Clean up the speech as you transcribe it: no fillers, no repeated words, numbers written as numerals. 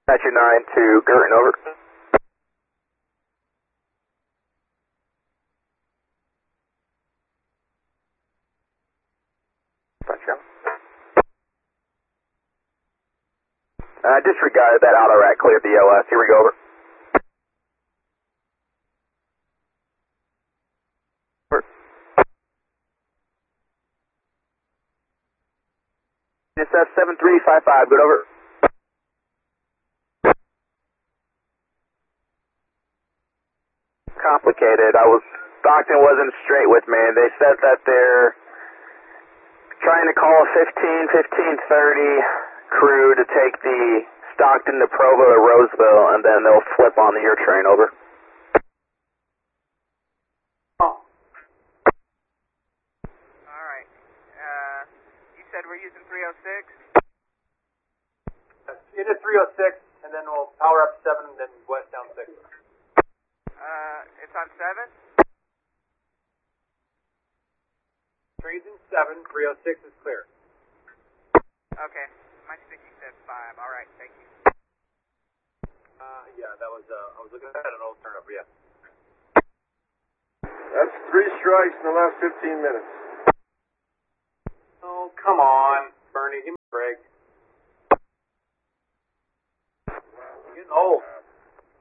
Dispatcher 9 to Girton, over. Disregarded that auto rack, cleared the OS. Here we go, over. SF 7355, good, over. Complicated. Stockton wasn't straight with me. They said that they're trying to call a 15:30 crew to take the Stockton to Provo to Roseville, and then they'll flip on the your train, over. Oh. Alright. You said we're using 306? It is 306, and then we'll power up 7, and then west down 6. It's on 7? Train's in 7, 306 is clear. Okay. My sticky said 5. Alright, thank you. Yeah, that was, I was looking at an old turnover, yeah. That's 3 strikes in the last 15 minutes. Oh, come on.